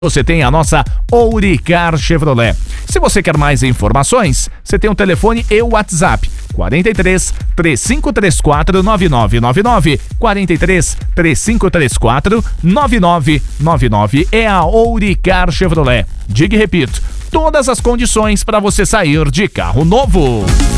Você tem a nossa Ouricar Chevrolet. Se você quer mais informações, você tem o telefone e o WhatsApp 43 3534 9999 43 3534 9999. É a Ouricar Chevrolet. Diga e repito, todas as condições para você sair de carro novo.